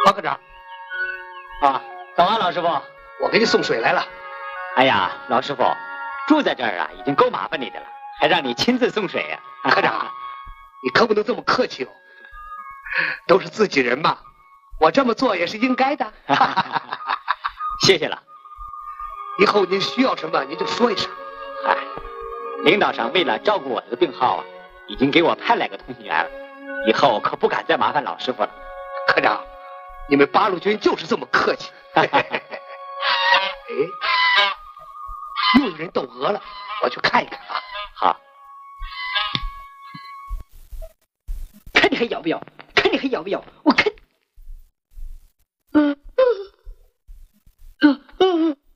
高科长。 啊，早啊，老师傅， 我给你送水来了。 哎呀，老师傅，住在这儿啊，已经够麻烦你的了，还让你亲自送水呀、啊。 科长，你可不能这么客气哦，都是自己人嘛，我这么做也是应该的。 谢谢了。 以后您需要什么您就说一声。 哎，领导上为了照顾我的病号啊，已经给我派来个通讯员了，以后可不敢再麻烦老师傅了。 科长，你们八路军就是这么客气。哎，又有人斗鹅了，我去看一看啊。 好， 看你还要不要？看你还要不要？我看。